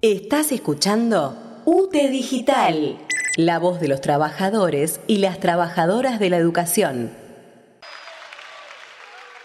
Estás escuchando UTE Digital, la voz de los trabajadores y las trabajadoras de la educación.